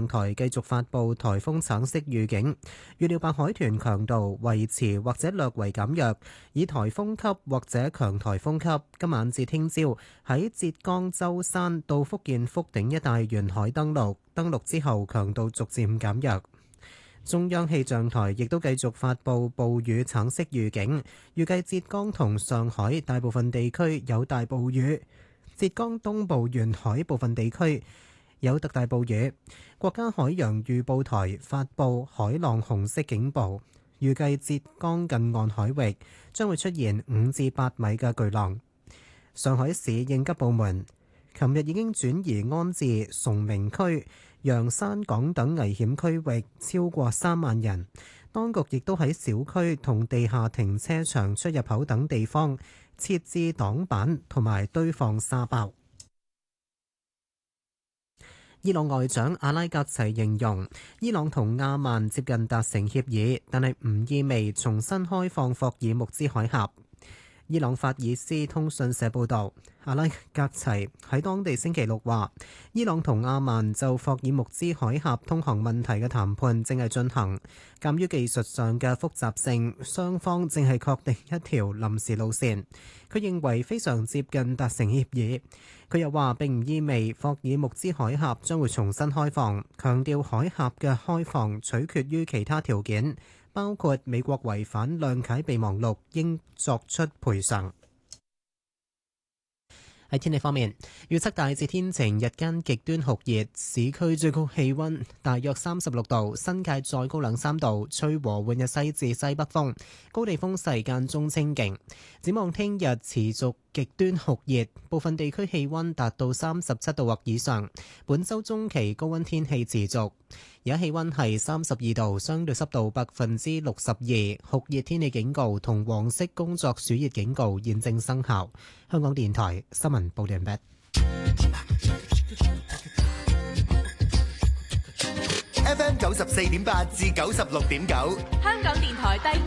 台繼續發布颱風橙色預警，預料白海豚強度維持或者略為減弱，以颱風級或者強颱風級。今晚至聽朝喺浙江舟山到福建福鼎一帶沿海登陸，登陸之後強度逐漸減弱。中央氣象台亦都繼續發布暴雨橙色預警，預計浙江同上海大部分地區有大暴雨，浙江東部沿海部分地區有特大暴雨。國家海洋預報台發布海浪紅色警報，預計浙江近岸海域將會出現5至8米嘅巨浪。上海市應急部門琴日已經轉移安置崇明區、洋山港等危險區域超過3萬人，當局亦都喺小區同地下停車場出入口等地方設置擋板同埋堆放沙包。伊朗外長阿拉格齊形容伊朗同阿曼接近達成協議，但係唔意味重新開放霍爾木茲海峽。伊朗法爾斯通訊社報導，阿拉格齊喺當地星期六話，伊朗同阿曼就霍爾木茲海峽通航問題嘅談判正係進行，鑑於技術上嘅複雜性，雙方正係確定一條臨時路線。佢認為非常接近達成協議。佢又話並唔意味霍爾木茲海峽將會重新開放，強調海峽嘅開放取決於其他條件，包括美國違反諒解備忘錄應作出賠償。喺天氣方面，預測大致天晴，日間極端酷熱，市區最高氣溫大約36度，新界再高2-3度，吹和緩嘅西至西北風，高地風勢間中清勁。展望聽日持續極端酷熱，部分地區氣溫達到37度或以上。本週中期高溫天氣持續，而家氣溫係32度，相對濕度62%，酷熱天氣警告同黃色工作暑熱警告現正生效。香港電台新聞報道完畢。 FM 94.8至96.9， 香港電台第